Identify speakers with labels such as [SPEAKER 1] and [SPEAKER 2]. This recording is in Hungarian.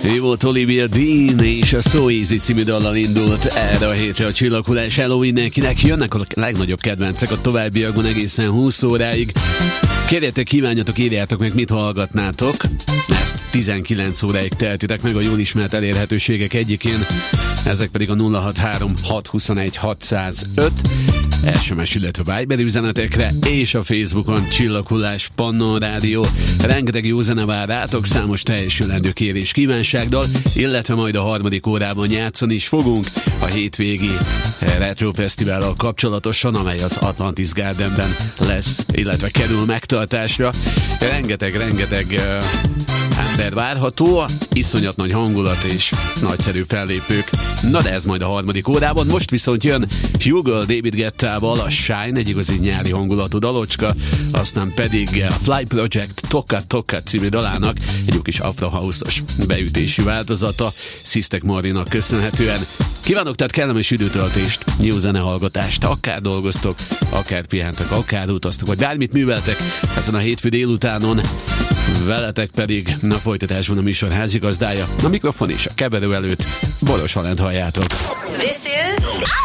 [SPEAKER 1] Ő volt Olivia Dean, és a So Easy című dallal indult erre a hétre a csillaghullás. Hello mindenkinek, jönnek a legnagyobb kedvencek a továbbiakban egészen 20 óráig. Kérjetek, kívánjatok, írjátok meg, mit hallgatnátok. Ezt 19 óráig teltitek meg a jól ismert elérhetőségek egyikén. Ezek pedig a 063 621 605 SMS, illetve Viber üzenetekre, és a Facebookon Csillaghullás Pannon Rádió. Rengeteg jó zene vár rátok, számos teljesülendő kérés kívánságdal, illetve majd a harmadik órában játszani is fogunk a hétvégi Retro Fesztivállal kapcsolatosan, amely az Atlantis Gardenben lesz, illetve kerül megtartásra. Rengeteg ember várható, iszonyat nagy hangulat és nagyszerű fellépők. Na de ez majd a harmadik órában. Most viszont jön Hugo David Guettával a Shine, egy igazi nyári hangulatú dalocska, aztán pedig a Fly Project Toka Toka című dalának egy jó kis Afro House-os beütési változata, Szisztek Marinak köszönhetően. Kívánok tehát kellemes időtöltést, jó zenehallgatást, akár dolgoztok, akár pihentek, akár utaztok, vagy bármit műveltek ezen a hétfő délutánon. Veletek pedig a folytatásban a műsor házigazdája, a mikrofon és a keverő előtt Boros Halent halljátok.
[SPEAKER 2] This is